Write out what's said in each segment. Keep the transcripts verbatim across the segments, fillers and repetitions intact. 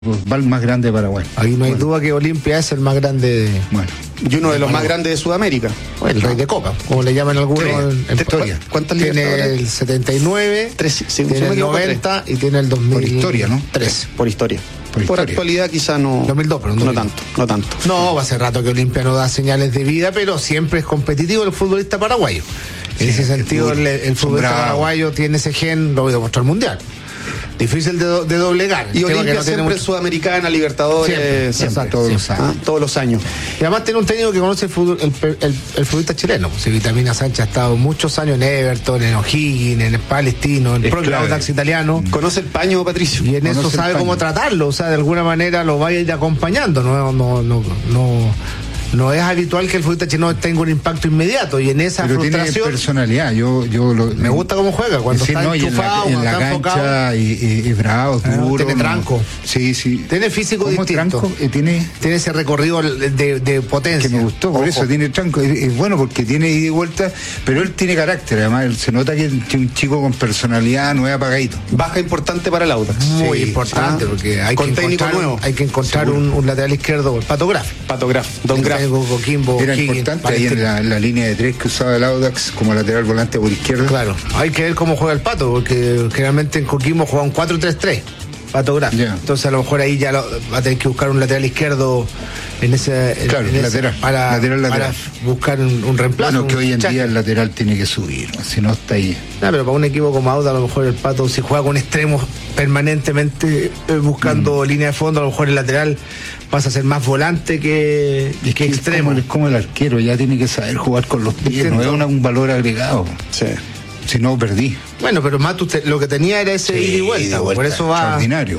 el más grande de Paraguay. Ahí no hay bueno. duda que Olimpia es el más grande de, bueno. Y uno de los más grandes de Sudamérica. Bueno, el rey de copa, como le llaman algunos. Sí, en, en historia. ¿Cuántas tiene Libertadores? el setenta y nueve, Tres, sí, tiene el noventa y tiene el dos mil. Por historia, ¿no? tres. Por historia. Por, Por historia. actualidad quizá no. dos mil dos, pero no no tanto, no tanto. No, va a ser rato que Olimpia no da señales de vida, pero siempre es competitivo el futbolista paraguayo. En Sí, ese sentido, el, el, el futbolista bravo. paraguayo tiene ese gen, lo voy a demostrar mundial. Difícil de, do, de doblegar. Y Olimpia no siempre tiene mucho... Sudamericana, Libertadores, Siempre, siempre. exacto, Todos, siempre. los años. Ah, todos los años. Y además tiene un técnico que conoce el, fútbol, el, el, el futbolista chileno. Si Vitamina Sánchez ha estado muchos años en Everton, en O'Higgins, en el Palestino, en el propio Audax italiano. ¿Conoce el paño, Patricio? Y en eso Conoce el sabe paño. cómo tratarlo, o sea, de alguna manera lo vaya a ir acompañando. No, no, no, no, no es habitual que el futbolista chileno tenga un impacto inmediato. Y en esa Pero tiene frustración personalidad. Yo, yo lo, me gusta cómo juega, cuando sí, está no, y en la, enchufado, en cuando la está cancha enfocado. y, y, y bravo, Ah, duro. tiene no. tranco. Sí, sí. Tiene físico ¿Cómo distinto. tranco? Eh, tiene Tiene ese recorrido de, de potencia. que me gustó, por Ojo. eso tiene tranco. Es, es bueno porque tiene ida y vuelta, pero él tiene carácter. Además, él se nota que es un chico con personalidad, no es apagadito. Baja importante para el Audax. Muy Sí. importante, Ah, porque hay con que técnico encontrar, nuevo. hay que encontrar un, un lateral izquierdo, el Pato Graf. Pato Graf, Don El Graf. técnico Coquimbo, Era Higgins, importante ahí en Palestino. la, en la línea de tres que usaba el Audax como lateral volante por izquierda. Claro, hay que ver cómo juega el Pato, porque generalmente en Coquimbo juega un cuatro tres tres, Pato Graf. Ya. Entonces a lo mejor ahí ya lo, va a tener que buscar un lateral izquierdo en ese, en- Claro, en ese- lateral, para, lateral, lateral. para buscar un, un reemplazo. Bueno, que un hoy en fichaje. día el lateral tiene que subir, ¿no? Si no está ahí. No, pero para un equipo como Auda, a lo mejor el Pato, si juega con extremos permanentemente eh, buscando Mm. línea de fondo, a lo mejor el lateral pasa a ser más volante que, Es que que extremo. Es como, es como el arquero, ya tiene que saber jugar con los pies, no es una- un valor agregado. Sí. Si no, perdí. Bueno, pero Matus te- lo que tenía era ese ida y vuelta, por eso va. Extraordinario.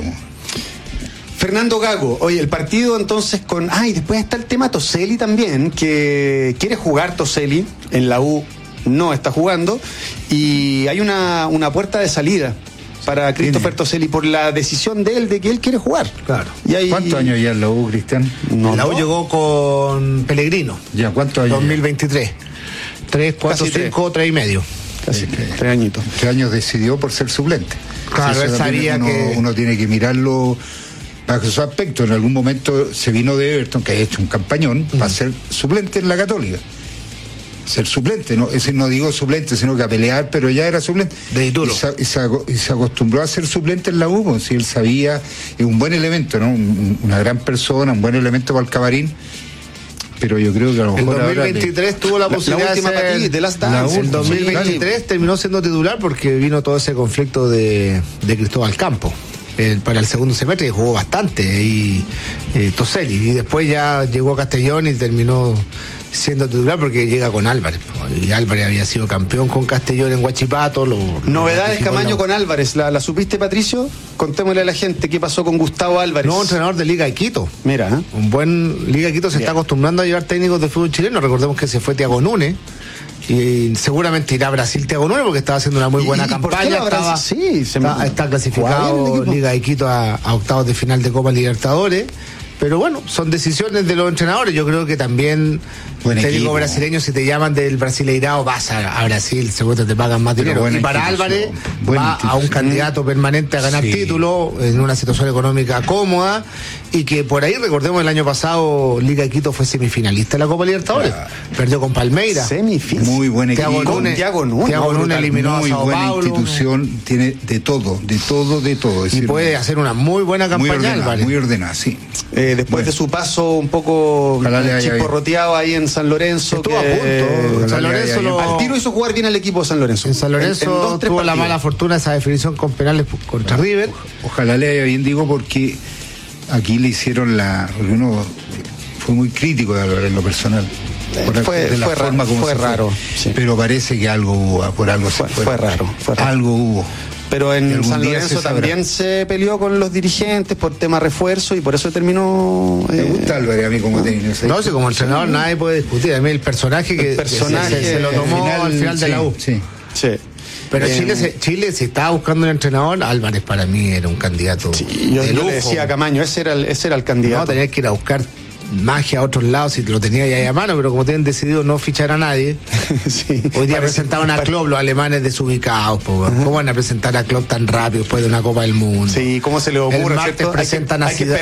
Fernando Gago, oye, el partido entonces con... Ah, y después está el tema Toselli también, que quiere jugar Toselli, en la U no está jugando, y hay una, una puerta de salida para Christopher Toselli por la decisión de él de que él quiere jugar. Claro. Y hay... ¿Cuántos años ya en la U, Cristian? No, la U no. llegó con Pellegrino, Ya, ¿cuántos años? dos mil veintitrés. Tres, cuatro, Casi tres. cinco, tres y medio. Casi, Eh, eh, tres añitos. ¿Qué años decidió por ser suplente? Claro, Eso él también sabía uno, que- uno tiene que mirarlo bajo su aspecto. En algún momento se vino de Everton, que ha hecho un campañón, para ser suplente en la Católica. Ser suplente, no, ese no digo suplente, sino que a pelear, pero ya era suplente. De título. Y, se, y se aco- y se acostumbró a ser suplente en la U, pues, si él sabía, es un buen elemento, ¿no? Un- una gran persona, un buen elemento para el camarín. Pero yo creo que a lo El mejor dos mil ahora le- veintitrés tuvo la la posibilidad última de ser, partida de Last la Dance. el dos mil veintitrés terminó siendo titular porque vino todo ese conflicto de, de Cristóbal Campo. El- para el segundo semestre, que jugó bastante, y eh, Toselli, y después ya llegó a Castellón y terminó siendo titular porque llega con Álvarez, y Álvarez había sido campeón con Castellón en Huachipato. Lo, lo Novedades ratificó Camaño la- con Álvarez, ¿la, la supiste, Patricio? Contémosle a la gente qué pasó con Gustavo Álvarez. Nuevo entrenador de Liga de Quito. Mira, ¿eh? Un buen Liga de Quito se Bien. está acostumbrando a llevar técnicos de fútbol chileno. Recordemos que se fue Thiago Núñez y seguramente irá a Brasil Thiago Núñez porque estaba haciendo una muy ¿Y- buena y por qué campaña. va a Brasil? Estaba, Sí, se está, me- está Juega clasificado bien el equipo. Liga de Quito a, a octavos de final de Copa Libertadores. Pero bueno, son decisiones de los entrenadores. Yo creo que también Buen te digo equipo. brasileño, si te llaman del Brasileirao, vas a, a Brasil, seguro te pagan más Pero dinero. buena Y para institución, Álvarez buena va a un institución. candidato permanente a ganar Sí. título en una situación económica cómoda, y que por ahí, recordemos, el año pasado Liga de Quito fue semifinalista de la Copa Libertadores. Claro. Perdió con Palmeiras. Semifinal. Muy buen equipo. Thiago Con Núñez, Thiago Núñez, Thiago no, Núñez brutal. eliminó muy a Sao buena Paulo. institución, tiene de todo, de todo, de todo. Es Y decir, puede hacer una muy buena muy campaña, ordenada, Álvarez. muy ordenada, sí. Eh, después Bueno. de su paso un poco Ojalá le vaya chisporroteado ahí en San Lorenzo. Estuvo que- a punto. Ojalá San le Lorenzo vaya lo- Al tiro hizo jugar bien al equipo de San Lorenzo. En San Lorenzo En- en dos, tres tuvo la partidos. mala fortuna esa definición con penales contra River. Ojalá le vaya bien, digo, porque aquí le hicieron la. Porque uno fue muy crítico de Álvarez en lo personal. Eh, Por la- fue- de la fue forma raro, como fue se raro, sí. Pero parece que algo hubo, por algo Fue- se fue. fue raro, fue raro. Algo hubo. Pero Y en algún San día Lorenzo se sabrá. también se peleó con los dirigentes por tema refuerzo y por eso terminó. Me eh, gusta Álvarez a mí como técnico. ¿sabes? No, si como entrenador nadie puede discutir. A mí el personaje que, El personaje, que se, se lo tomó Al al final de sí, la U. Sí. sí. Pero Eh, Chile, se- Chile, si estaba buscando un entrenador, Álvarez para mí era un candidato sí, yo, de yo lujo. le decía a Camaño, ese era el, ese era el No, candidato. tenía que ir a buscar magia a otros lados si te lo tenía ahí a mano, pero como tienen decidido no fichar a nadie, Sí, hoy día parece- presentaron a Klopp, los alemanes desubicados, po, ¿cómo van a presentar a Klopp tan rápido después de una Copa del Mundo? Sí, ¿cómo se le ocurre? El martes ¿cierto? Hay que- presentan a hay que Zidane.